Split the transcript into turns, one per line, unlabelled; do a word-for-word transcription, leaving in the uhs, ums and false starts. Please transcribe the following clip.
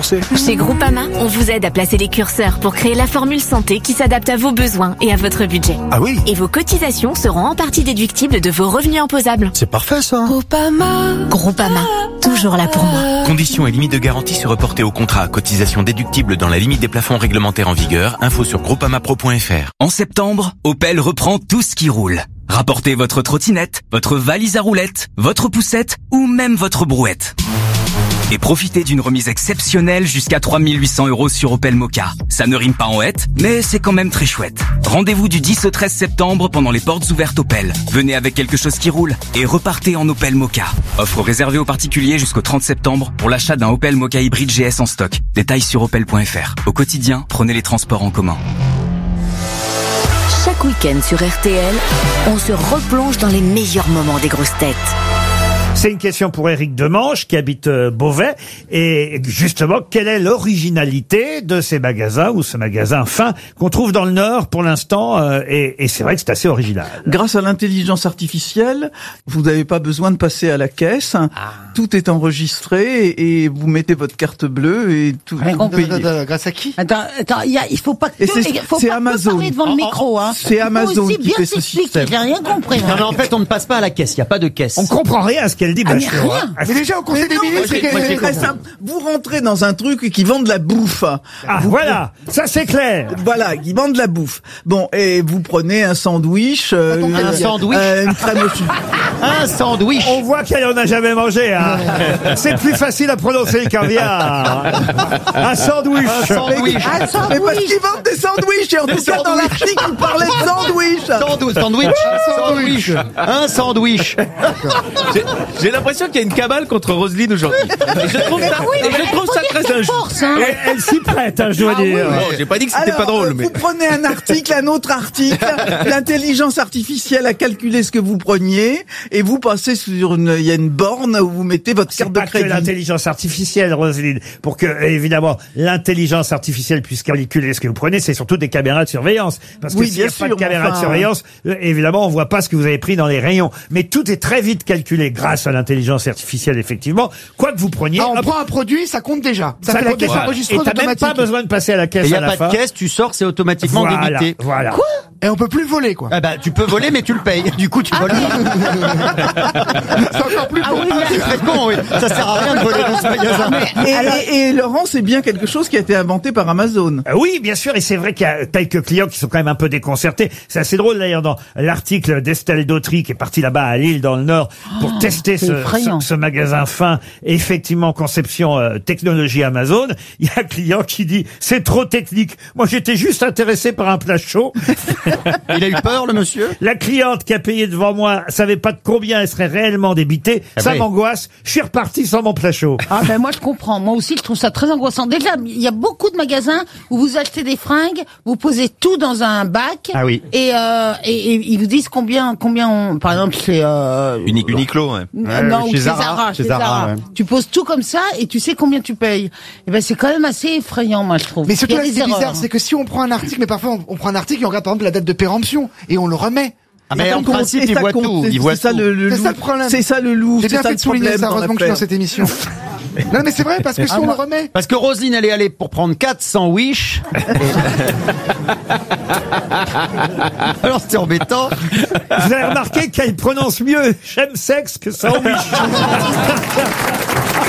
remboursé.
Chez Groupama, on vous aide à placer les curseurs pour créer la formule santé qui s'adapte à vos besoins et à votre budget.
Ah oui.
Et vos cotisations seront en partie déductibles de vos revenus imposables.
C'est parfait ça.
Groupama. Groupama, toujours là pour moi.
Conditions et limites de garantie se reporter au contrat. Cotisation déductible dans la limite des plafonds réglementaires en vigueur. Info sur groupama pro point f r.
En septembre, Opel reprend tout ce qui roule. Rapportez votre trottinette, votre valise à roulettes, votre poussette ou même votre brouette. Et profitez d'une remise exceptionnelle jusqu'à trois mille huit cents euros sur Opel Mokka. Ça ne rime pas en hête, mais c'est quand même très chouette. Rendez-vous du dix au treize septembre pendant les portes ouvertes Opel. Venez avec quelque chose qui roule et repartez en Opel Mokka. Offre réservée aux particuliers jusqu'au trente septembre pour l'achat d'un Opel Mokka hybride G S en stock. Détails sur opel point f r. Au quotidien, prenez les transports en commun.
Chaque week-end sur R T L, on se replonge dans les meilleurs moments des grosses têtes.
C'est une question pour Éric Demange qui habite euh, Beauvais. Et justement, quelle est l'originalité de ces magasins ou ce magasin fin qu'on trouve dans le Nord pour l'instant euh, et, et c'est vrai que c'est assez original.
Grâce à l'intelligence artificielle, vous n'avez pas besoin de passer à la caisse. Ah. Tout est enregistré et, et vous mettez votre carte bleue et tout.
Attends, attends, grâce à qui? Attends, attends, il, y a, il faut pas que
et c'est,
faut
c'est
pas
Amazon.
parler devant le micro, hein.
C'est Amazon qui fait ce système.
J'ai rien compris.
Non, mais en fait, on ne passe pas à la caisse. Il n'y a pas de caisse.
On comprend rien à ce qu'elle dit,
ah,
Bachelot.
Mais rien.
Hein.
Mais
déjà, au Conseil des ministres, c'est très, très simple. Vous rentrez dans un truc qui vend de la bouffe.
Ah,
vous
voilà. Pre... Ça, c'est clair.
Voilà, qui vend de la bouffe. Bon, et vous prenez un sandwich. Euh,
un euh, sandwich.
Euh, une crème au chocolat.
Un sandwich.
On voit qu'elle en a jamais mangé, hein. C'est plus facile à prononcer le caviar. Un sandwich.
Un sandwich.
Mais, un sandwich. Mais parce qu'ils vendent des sandwichs. Et en tout cas, dans l'article, ils parlaient de sandwich.
Sandwich. Sandwich. Sandwich. Un sandwich.
J'ai, j'ai l'impression qu'il y a une cabale contre Roselyne aujourd'hui. Et je trouve ça,
oui,
et je trouve ça très injuste.
Hein.
Elle, elle s'y prête, hein, je dois
ah,
dire.
Oui,
bon, j'ai pas dit que c'était
Alors,
pas drôle,
vous
mais.
prenez un article, un autre article, l'intelligence artificielle a calculé ce que vous preniez, et vous passez sur une, il y a une borne où vous mettez votre
c'est
carte
pas
de crédit.
Que l'intelligence artificielle, Roselyne, pour que, évidemment, l'intelligence artificielle puisse calculer ce que vous prenez, c'est surtout des caméras de surveillance. Parce que
oui,
s'il n'y a
sûr,
pas de caméras
enfin...
de surveillance, euh, évidemment, on voit pas ce que vous avez pris dans les rayons. Mais tout est très vite calculé grâce à l'intelligence artificielle, effectivement. Quoi que vous preniez.
Ah, on
hop,
prend un produit, ça compte déjà. Ça,
ça
fait la caisse enregistreuse
automatique. Et t'as même pas besoin de passer à la caisse
et
à
y a
la
pas
fin.
de caisse, tu sors, c'est automatiquement
voilà,
débité.
Voilà.
Quoi? Et on peut plus voler, quoi.
Ah bah, tu peux voler, mais tu le payes. Du coup, tu
ah
voles.
C'est encore plus
ah
con.
Oui, c'est très con, oui. Ça sert à rien de voler dans ce magasin.
Et,
Alors...
et, et Laurent, c'est bien quelque chose qui a été inventé par Amazon.
Euh, oui, bien sûr, et c'est vrai qu'il y a quelques clients qui sont quand même un peu déconcertés. C'est assez drôle d'ailleurs dans l'article d'Estelle Dautry qui est partie là-bas à Lille dans le Nord pour oh, tester ce, ce, ce magasin fin. Effectivement, conception euh, technologie Amazon. Il y a un client qui dit c'est trop technique. Moi, j'étais juste intéressé par un plat chaud.
Il a eu peur, le monsieur.
La cliente qui a payé devant moi savait pas de combien elle serait réellement débitée. Ah ça oui. m'angoisse. Je suis reparti sans mon plat chaud.
Ah ben moi je comprends. Moi aussi je trouve ça très angoissant. Déjà il y a beaucoup de magasins où vous achetez des fringues, vous posez tout dans un bac.
Ah oui.
Et, euh, et, et ils vous disent combien combien on. Par exemple c'est euh,
Unique, Uniqlo. Ouais.
Euh, non,
chez
ou chez
Zara.
Zara.
Chez
Chez
Zara.
Zara.
Ouais.
Tu poses tout comme ça et tu sais combien tu payes. Et ben c'est quand même assez effrayant moi je trouve.
Mais surtout là, c'est
erreurs.
bizarre, c'est que si on prend un article, mais parfois on, on prend un article et on regarde par exemple la date de péremption et on le remet.
Ah mais en principe, il voit tout. Il voit
ça le, le
c'est
loup.
ça le problème.
C'est ça le loup.
J'ai bien
ça
fait de souligner ça. Heureusement que je suis dans cette émission. Non mais c'est vrai parce que si
ah,
on
moi,
le remet.
Parce que Roselyne elle est allée pour prendre quatre sandwichs. Alors c'est embêtant.
Vous avez remarqué qu'elle prononce mieux chemsex que sandwich.